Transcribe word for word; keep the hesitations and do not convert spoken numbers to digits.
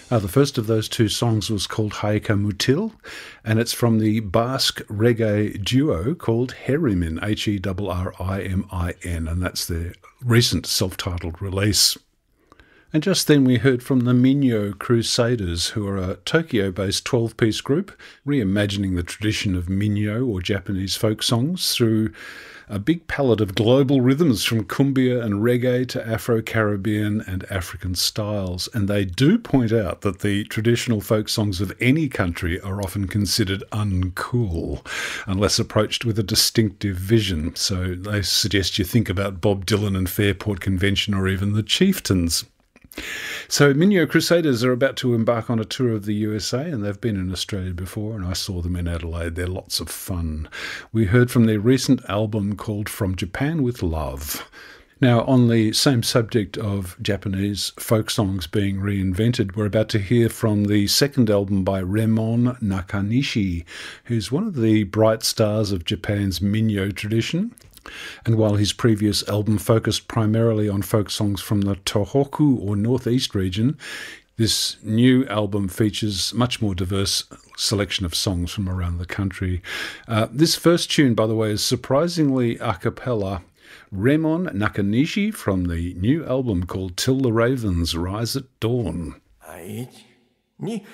Uh, the first of those two songs was called Haika Mutil, and it's from the Basque reggae duo called Herrimin, H E R R I M I N, and that's their recent self-titled release. And just then we heard from the Minyo Crusaders, who are a Tokyo-based twelve-piece group, reimagining the tradition of Minyo or Japanese folk songs through a big palette of global rhythms from cumbia and reggae to Afro-Caribbean and African styles. And they do point out that the traditional folk songs of any country are often considered uncool unless approached with a distinctive vision. So they suggest you think about Bob Dylan and Fairport Convention or even the Chieftains. So Minyo Crusaders are about to embark on a tour of the U S A, and they've been in Australia before, and I saw them in Adelaide. They're lots of fun. We heard from their recent album called From Japan with Love. Now, on the same subject of Japanese folk songs being reinvented, we're about to hear from the second album by Remon Nakanishi, who's one of the bright stars of Japan's Minyo tradition. And while his previous album focused primarily on folk songs from the Tohoku or Northeast region, this new album features much more diverse selection of songs from around the country. Uh, this first tune, by the way, is surprisingly a cappella. Remon Nakanishi from the new album called Till the Ravens Rise at Dawn.